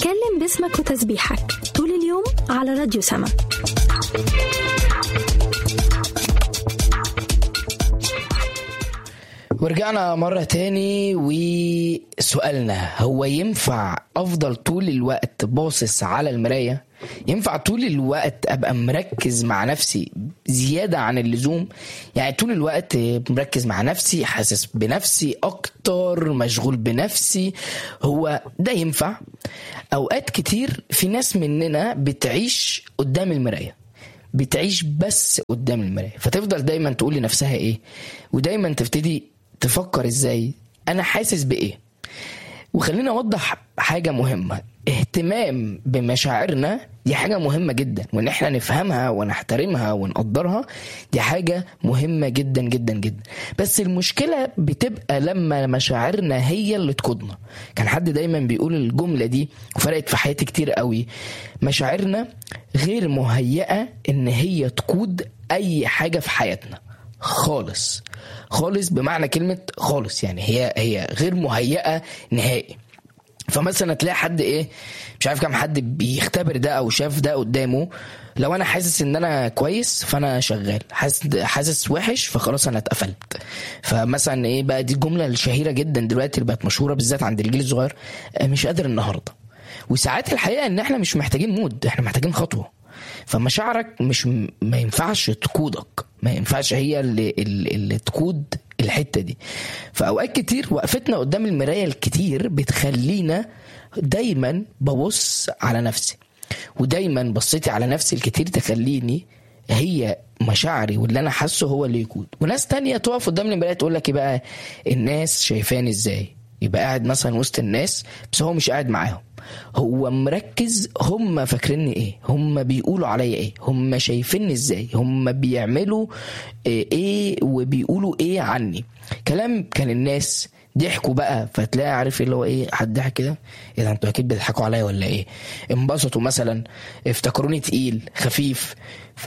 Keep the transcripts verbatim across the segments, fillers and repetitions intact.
اتكلم باسمك وتسبيحك طول اليوم على راديو سما. ورجعنا مرة تاني، وسؤالنا هو ينفع أفضل طول الوقت باصص على المراية؟ ينفع طول الوقت أبقى مركز مع نفسي زيادة عن اللزوم؟ يعني طول الوقت مركز مع نفسي، حاسس بنفسي أكتر، مشغول بنفسي. هو ده ينفع؟ أوقات كتير في ناس مننا بتعيش قدام المراية، بتعيش بس قدام المراية، فتفضل دايما تقول لنفسها إيه، ودايما تبتدي تفكر ازاي انا حاسس بايه. وخلينا اوضح حاجة مهمة، اهتمام بمشاعرنا دي حاجة مهمة جدا، وان احنا نفهمها ونحترمها ونقدرها دي حاجة مهمة جدا جدا جدا. بس المشكلة بتبقى لما مشاعرنا هي اللي تقودنا. كان حد دايما بيقول الجملة دي وفرقت في حياتي كتير قوي، مشاعرنا غير مهيئة ان هي تقود اي حاجة في حياتنا خالص خالص، بمعنى كلمة خالص، يعني هي هي غير مهيئة نهائي. فمثلا تلاقي حد ايه، مش عارف كم حد بيختبر ده او شاف ده قدامه، لو انا حاسس ان انا كويس فانا شغال، حاسس حاسس وحش فخلاص انا اتقفلت. فمثلا ايه بقى، دي الجملة الشهيرة جدا دلوقتي اللي بقت مشهورة بالذات عند الجيل الصغير، مش قادر النهاردة. وساعات الحقيقة ان احنا مش محتاجين مود، احنا محتاجين خطوة. فمشاعرك مش ما ينفعش تقودك، ما ينفعش هي اللي, اللي تقود الحتة دي. فأوقات كتير وقفتنا قدام المراية الكتير بتخلينا دايما ببص على نفسي، ودايما بصيتي على نفسي الكتير تخليني هي مشاعري واللي أنا حاسه هو اللي يقود. وناس تانية تقف قدام المراية تقول لك بقى الناس شايفاني ازاي، يبقى قاعد مثلا وسط الناس بس هو مش قاعد معاهم، هو مركز هم فاكريني ايه، هم بيقولوا عليا ايه، هم شايفيني ازاي، هم بيعملوا ايه وبيقولوا ايه عني. كلام كان الناس ضحكوا بقى، فتلاقي عارف اللي هو ايه، حد ضحك كده، اذا انتوا اكيد بتضحكوا عليا ولا ايه، انبسطوا مثلا، افتكروني تقيل خفيف.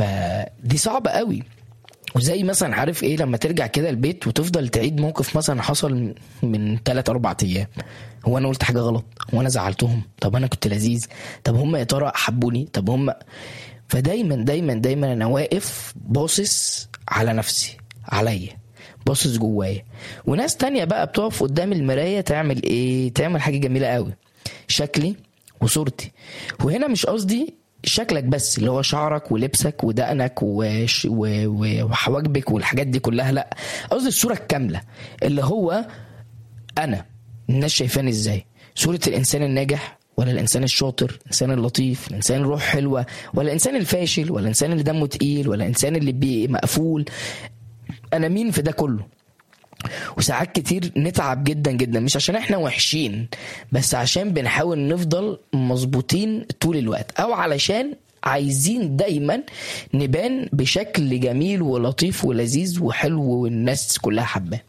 فدي صعبة قوي. وزي مثلا عارف ايه، لما ترجع كده البيت وتفضل تعيد موقف مثلا حصل من ثلاثة أربعة ايام، هو انا قلت حاجة غلط، هو انا زعلتهم، طب انا كنت لذيذ، طب هم يا ترى حبوني، طب هم. فدايما دايما دايما انا واقف باصص على نفسي، عليا، باصص جوايا. وناس تانية بقى بتقف قدام المراية تعمل ايه، تعمل حاجة جميلة قوي، شكلي وصورتي. وهنا مش قصدي شكلك بس اللي هو شعرك ولبسك ودقنك وحواجبك والحاجات دي كلها، لا، قصدي الصورة الكاملة اللي هو أنا الناس شايفاني ازاي، صورة الإنسان الناجح ولا الإنسان الشاطر، الإنسان اللطيف، الإنسان الروح حلوة ولا الإنسان الفاشل ولا الإنسان اللي دمه تقيل ولا الإنسان اللي بي مقفول. أنا مين في ده كله؟ وساعات كتير نتعب جدا جدا، مش عشان احنا وحشين، بس عشان بنحاول نفضل مظبوطين طول الوقت، او علشان عايزين دايما نبان بشكل جميل ولطيف ولذيذ وحلو والناس كلها حباه.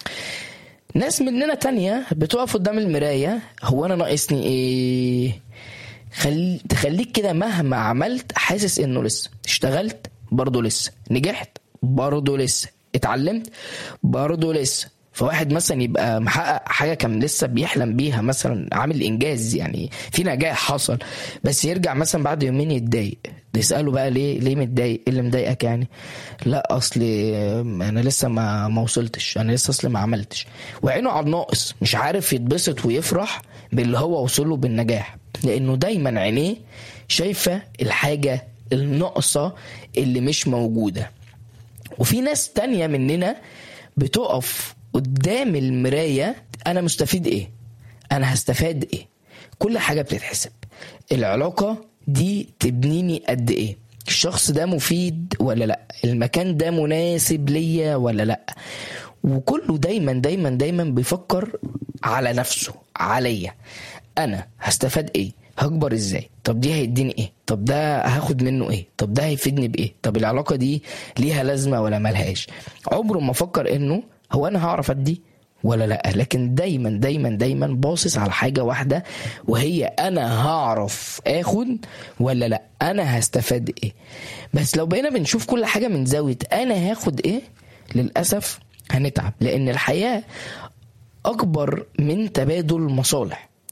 ناس مننا تانية بتقف قدام المراية، هو انا ناقصني ايه، خل... تخليك كده مهما عملت حاسس انه لسه اشتغلت برضو لسه، نجحت برضو لسه، اتعلمت برضو لسه. فواحد مثلا يبقى محقق حاجة كان لسه بيحلم بيها، مثلا عامل انجاز، يعني في نجاح حصل، بس يرجع مثلا بعد يومين يتضايق. تسأله بقى ليه ليه متضايق، ايه اللي مضايقك يعني؟ لا اصل انا لسه ما ما وصلتش، انا لسه اصل ما عملتش. وعينه على الناقص، مش عارف يتبسط ويفرح باللي هو وصله بالنجاح، لانه دايما عينيه شايفة الحاجة الناقصة اللي مش موجودة. وفي ناس تانية مننا بتقف قدام المراية، أنا مستفيد إيه، أنا هستفاد إيه، كل حاجة بتتحسب، العلاقة دي تبنيني قد إيه، الشخص ده مفيد ولا لأ، المكان ده مناسب ليا ولا لأ. وكله دايما دايما دايما بيفكر على نفسه، عليا أنا هستفاد إيه، هكبر ازاي، طب دي هيديني ايه، طب ده هاخد منه ايه، طب ده هيفيدني بايه، طب العلاقة دي ليها لازمة ولا ملهاش. عمره ما فكر انه هو انا هعرف ادي ولا لا، لكن دايما دايما دايما باصص على حاجة واحدة، وهي انا هعرف اخد ولا لا، انا هستفاد ايه. بس لو بقينا بنشوف كل حاجة من زاوية انا هاخد ايه، للأسف هنتعب، لان الحياة اكبر من تبادل مصالح.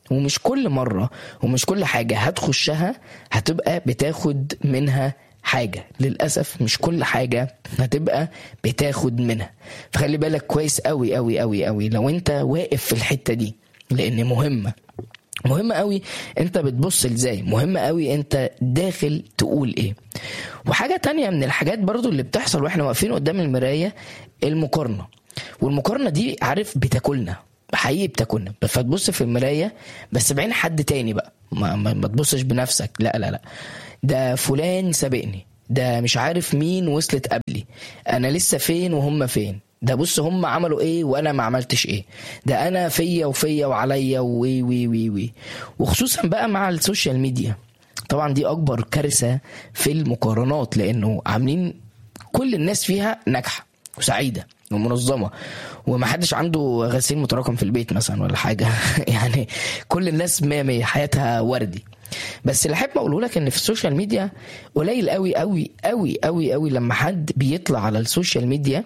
ومش كل مرة ومش كل حاجة هتخشها هتبقى بتاخد منها حاجة. للأسف مش كل حاجة هتبقى بتاخد منها. فخلي بالك كويس قوي قوي قوي قوي لو انت واقف في الحتة دي، لان مهمة مهمة قوي انت بتبص ازاي، مهمة قوي انت داخل تقول ايه. وحاجة تانية من الحاجات برضو اللي بتحصل واحنا واقفين قدام المراية، المقارنة. والمقارنة دي عارف بتاكلنا حقيقي، بتاكلنا. فتبص في المراية بس بعين حد تاني بقى، ما, ما, ما تبصش بنفسك، لا لا لا ده فلان سابقني، ده مش عارف مين وصلت قبلي، انا لسه فين وهم فين، ده بص هم عملوا ايه وانا ما عملتش ايه، ده انا فيا وفيا وعليا وي وي وي وي. وخصوصا بقى مع السوشيال ميديا، طبعا دي اكبر كارثة في المقارنات، لانه عاملين كل الناس فيها ناجحة وسعيدة ومنظمة، ومحدش عنده غسيل متراكم في البيت مثلا ولا حاجة يعني كل الناس مية مية حياتها وردي. بس اللي حابب اقوله لك ان في السوشيال ميديا قليل قوي قوي قوي قوي قوي لما حد بيطلع على السوشيال ميديا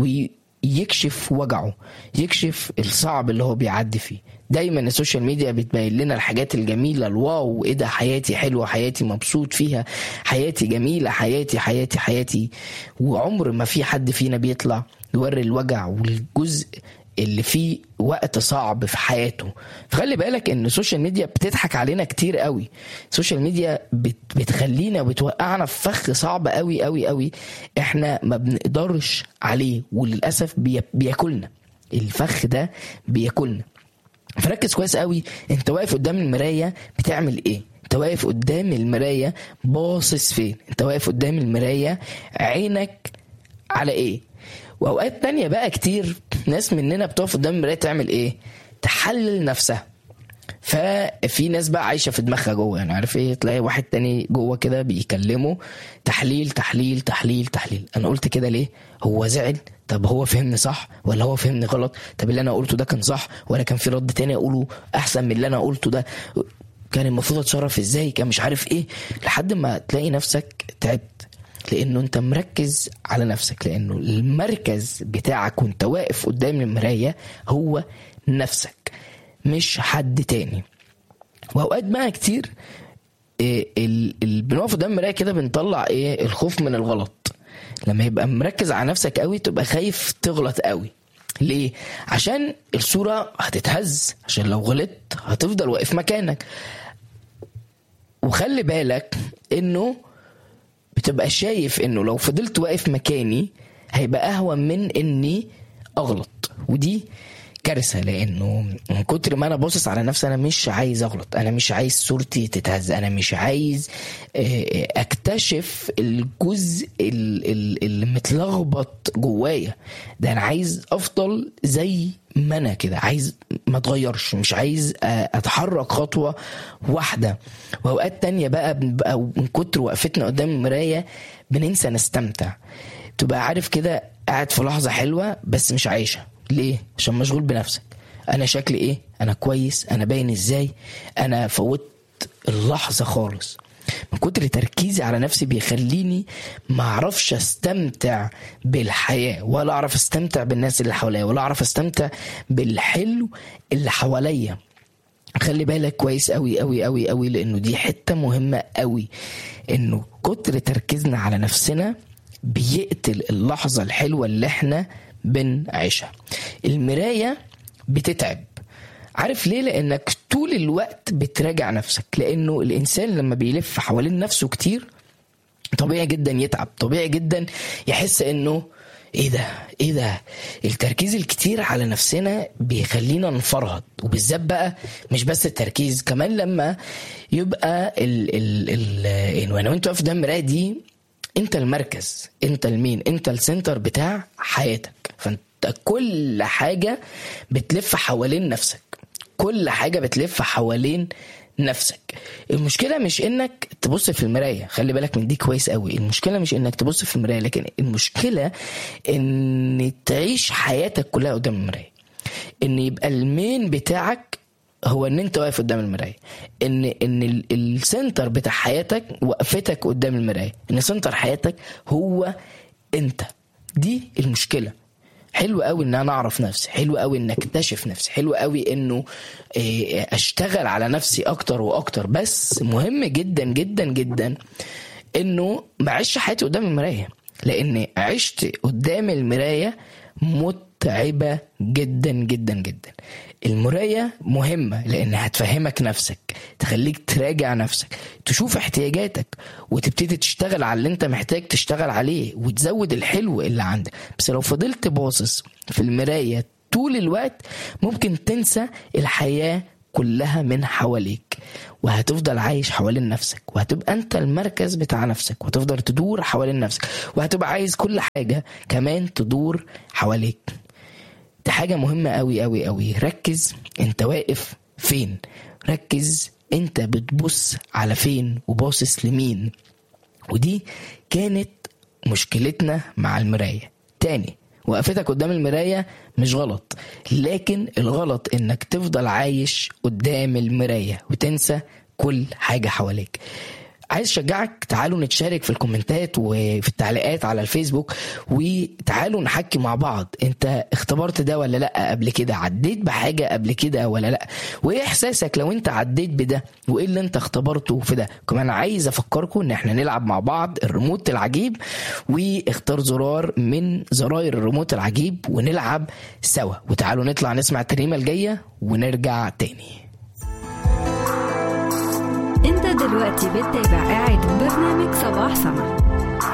ويكشف وجعه، يكشف الصعب اللي هو بيعدي فيه. دايما السوشيال ميديا بتبين لنا الحاجات الجميلة، الواو ايه ده، حياتي حلوة، حياتي مبسوط فيها، حياتي جميلة، حياتي حياتي حياتي. وعمر ما في حد فينا بيطلع يوري الوجع والجزء اللي فيه وقت صعب في حياته. فخلي بالك ان السوشيال ميديا بتضحك علينا كتير قوي. السوشيال ميديا بت بتخلينا وبتوقعنا في فخ صعب قوي قوي قوي احنا ما بنقدرش عليه، وللأسف بي بياكلنا الفخ ده، بياكلنا. فركز كويس قوي انت واقف قدام المراية بتعمل ايه، انت واقف قدام المراية باصص فين، انت واقف قدام المراية عينك على ايه. واوقات تانية بقى كتير ناس مننا بتقف قدام المراية تعمل ايه، تحلل نفسها. ففي ناس بقى عايشة في دماغها جوه، يعني عارف ايه، تلاقي واحد تاني جوه كده بيكلمه تحليل تحليل تحليل تحليل. انا قلت كده ليه، هو زعل، طب هو فهمني صح ولا هو فهمني غلط، طب اللي انا قلته ده كان صح ولا كان في رد تاني اقوله احسن من اللي انا قلته ده، كان المفروض اتصرف ازاي، كان مش عارف ايه. لحد ما تلاقي نفسك تعبت، لانه انت مركز على نفسك، لانه المركز بتاعك وانت واقف قدام المراية هو نفسك مش حد تاني. واوقات بقى كتير إيه ال بنقف قدام المراية كده بنطلع ايه، الخوف من الغلط. لما يبقى مركز على نفسك قوي تبقى خايف تغلط قوي. ليه؟ عشان الصورة هتتهز، عشان لو غلطت هتفضل واقف مكانك. وخلي بالك انه بتبقى شايف انه لو فضلت واقف مكاني هيبقى اهون من اني اغلط، ودي كارثة. لانه من كتر ما انا باصص على نفسي انا مش عايز اغلط، انا مش عايز صورتي تتهز، انا مش عايز اكتشف الجزء اللي متلخبط جوايا ده، انا عايز افضل زي ما انا كده، عايز ما اتغيرش، مش عايز اتحرك خطوة واحدة. واوقات تانية بقى بنبقى من كتر وقفتنا قدام المراية بننسى نستمتع. تبقى عارف كده قاعد في لحظة حلوة بس مش عايشة. ليه؟ عشان مشغول بنفسك، انا شكلي ايه، انا كويس، انا باين ازاي، انا فوت اللحظة خالص. من كتر تركيزي على نفسي بيخليني ما اعرفش استمتع بالحياة، ولا اعرف استمتع بالناس اللي حواليا، ولا اعرف استمتع بالحلو اللي حواليا. خلي بالك كويس قوي قوي قوي قوي، لانه دي حتة مهمة قوي، انه كتر تركيزنا على نفسنا بيقتل اللحظة الحلوة اللي احنا بنعيشها. المراية بتتعب، عارف ليه؟ لانك طول الوقت بتراجع نفسك. لانه الانسان لما بيلف حوالين نفسه كتير طبيعي جدا يتعب، طبيعي جدا يحس انه ايه ده ايه ده. التركيز الكتير على نفسنا بيخلينا نفرهد، وبالذات بقى مش بس التركيز، كمان لما يبقى ال ال ال وانا وانت واقف قدام المراية دي انت المركز، انت المين، انت السنتر بتاع حياتك. فانت كل حاجة بتلف حوالين نفسك، كل حاجة بتلف حوالين نفسك. المشكلة مش انك تبص في المراية، خلي بالك من دي كويس قوي. المشكلة مش انك تبص في المراية، لكن المشكلة ان تعيش حياتك كلها قدام المراية، ان يبقى المين بتاعك هو ان انت واقف قدام المراية، ان ان السنتر بتاع حياتك وقفتك قدام المراية، ان سنتر حياتك هو انت. دي المشكلة. حلو قوي ان انا اعرف نفسي، حلو قوي ان اكتشف نفسي، حلو قوي انه اشتغل على نفسي اكتر واكتر. بس مهم جدا جدا جدا انه ما اعيش حياتي قدام المرايه، لان عشت قدام المرايه متعبه جدا جدا جدا. المرايه مهمه لانها هتفهمك نفسك، تخليك تراجع نفسك، تشوف احتياجاتك وتبتدي تشتغل على اللي انت محتاج تشتغل عليه وتزود الحلو اللي عندك. بس لو فضلت باصص في المرايه طول الوقت ممكن تنسى الحياه كلها من حواليك، وهتفضل عايش حوالين نفسك، وهتبقى انت المركز بتاع نفسك، وهتفضل تدور حوالين نفسك، وهتبقى عايز كل حاجة كمان تدور حواليك. دي حاجة مهمة قوي قوي قوي. ركز انت واقف فين، ركز انت بتبص على فين وباصص لمين. ودي كانت مشكلتنا مع المراية. تاني، وقفتك قدام المراية مش غلط، لكن الغلط انك تفضل عايش قدام المراية وتنسى كل حاجة حواليك. عايز شجعك، تعالوا نتشارك في الكومنتات وفي التعليقات على الفيسبوك، وتعالوا نحكي مع بعض. انت اختبرت ده ولا لا قبل كده؟ عديت بحاجة قبل كده ولا لا؟ وايه احساسك لو انت عديت بده؟ وايه اللي انت اختبرته في ده؟ كمان عايز افكركم ان احنا نلعب مع بعض الريموت العجيب، واختار زرار من زراير الريموت العجيب ونلعب سوا. وتعالوا نطلع نسمع الترنيمة الجاية ونرجع تاني. انت دلوقتي بتتابع قاعد برنامج صباح سما.